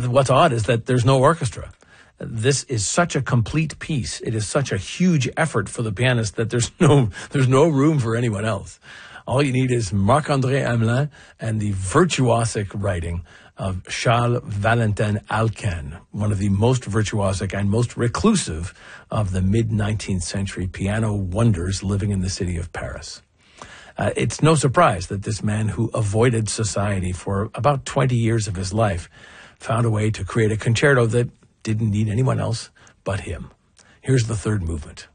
what's odd is that there's no orchestra. This is such a complete piece. It is such a huge effort for the pianist that there's no room for anyone else. All you need is Marc-André Hamelin and the virtuosic writing of Charles Valentin Alcan, one of the most virtuosic and most reclusive of the mid-19th century piano wonders living in the city of Paris. It's no surprise that this man who avoided society for about 20 years of his life found a way to create a concerto that didn't need anyone else but him. Here's the third movement.